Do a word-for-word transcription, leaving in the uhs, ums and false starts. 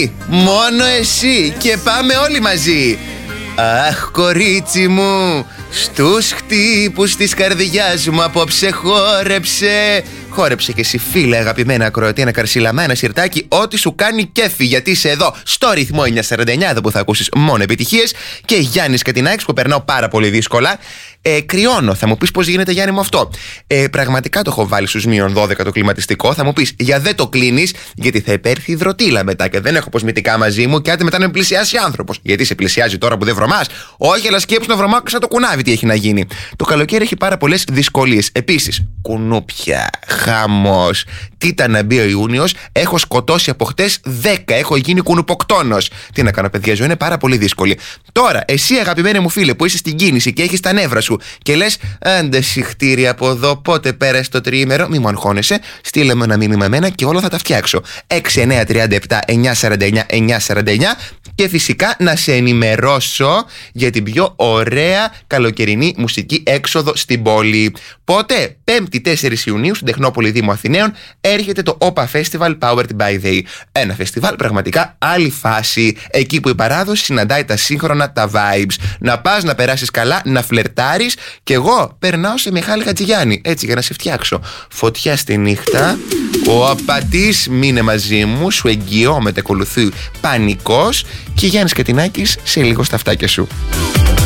Μόνο εσύ και πάμε όλοι μαζί. Αχ, κορίτσι μου, στους χτύπους της καρδιάς μου απόψε χόρεψε. Χόρεψε και εσύ, φίλε, αγαπημένα ακροατή, ένα καρσιλαμά, ένα σιρτάκι, ό,τι σου κάνει κέφι. Γιατί είσαι εδώ στο ρυθμό εννιακόσια σαράντα εννιά, εδώ που θα ακούσεις μόνο επιτυχίες. Και Γιάννης Κατινάκης, που περνάω πάρα πολύ δύσκολα. Ε, κρυώνω. Θα μου πεις πώς γίνεται, Γιάννη μου, αυτό. Ε, πραγματικά το έχω βάλει στους μείον δώδεκα το κλιματιστικό. Θα μου πεις, για δεν το κλείνεις, γιατί θα υπέρθει υδροτήλα μετά και δεν έχω κοσμητικά μαζί μου. Και άντε μετά να με πλησιάσει άνθρωπος. Γιατί σε πλησιάζει τώρα που δεν βρωμάς? Όχι, αλλά σκέψου να βρωμάξω το κουνάβι, τι έχει να γίνει. Το καλοκαίρι έχει πάρα πολλές δυσκολίες. Επίσης, κουνούπια, χαμός. Τι ήταν να μπει ο Ιούνιος, έχω σκοτώσει από χτες δέκα. Έχω γίνει κουνουποκτόνος. Τι να κάνω, παιδιά, ζωή είναι πάρα πολύ δύσκολη. Τώρα, εσύ, αγαπημένε μου φίλε, που είσαι στην κίνηση και έχεις τα νεύρα σου και λες, άντε συχτήρι από εδώ, πότε πέρασε το τριήμερο, μη μου αγχώνεσαι, στείλε με ένα μήνυμα εμένα και όλα θα τα φτιάξω. έξι εννιά τριάντα επτά εννιακόσια σαράντα εννιά εννιακόσια σαράντα εννιά και φυσικά να σε ενημερώσω για την πιο ωραία καλοκαιρινή μουσική έξοδο στην πόλη. Πότε? πέμπτη τέσσερις Ιουνίου στην Τεχνόπολη Δήμου Αθηναίων έρχεται το όπα Festival Powered by They. Ένα φεστιβάλ πραγματικά άλλη φάση. Εκεί που η παράδοση συναντάει τα σύγχρονα, τα vibes. Να πας να περάσεις καλά, να φλερτάρεις. Και εγώ περνάω σε Μιχάλη Χατζηγιάννη, έτσι για να σε φτιάξω. Φωτιά στη νύχτα. Ο απατής μείνε μαζί μου, σου εγγυώ, μετακολουθεί πανικός. Και Γιάννης Κατινάκης σε λίγο στα αυτάκια σου.